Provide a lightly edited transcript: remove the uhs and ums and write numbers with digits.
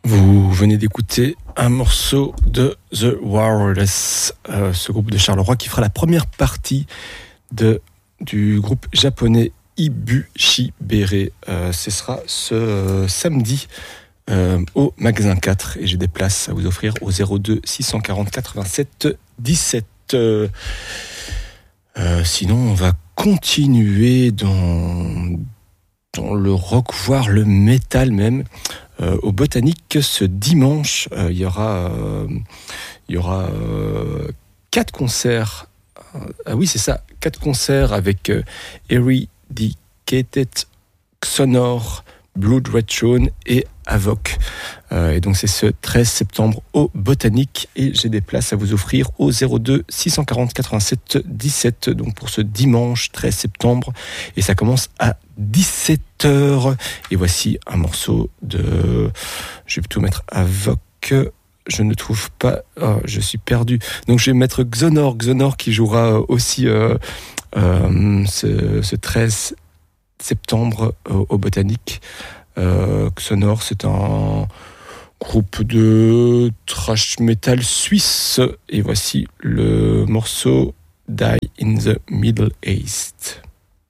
Vous venez d'écouter un morceau de The Wireless, ce groupe de Charleroi qui fera la première partie du groupe japonais Ibushibere. Ce sera ce samedi au magasin 4 et j'ai des places à vous offrir au 02 640 87 17. Sinon, on va continuer dans le rock, voire le métal même. Au Botanique, ce dimanche, il y aura 4 concerts. Oui, c'est ça, 4 concerts avec Eradicated, Xonor, Blood Red Throne et Avoc. Et donc c'est ce 13 septembre au Botanique et j'ai des places à vous offrir au 02 640 87 17, donc pour ce dimanche 13 septembre, et ça commence à 17h. Et voici un morceau de... Je vais plutôt mettre Avoc. Je ne trouve pas... Oh, je suis perdu. Donc je vais mettre Xonor qui jouera aussi ce 13 septembre au Botanique. Xonor, c'est un groupe de thrash metal suisse. Et voici le morceau Die in the Middle East.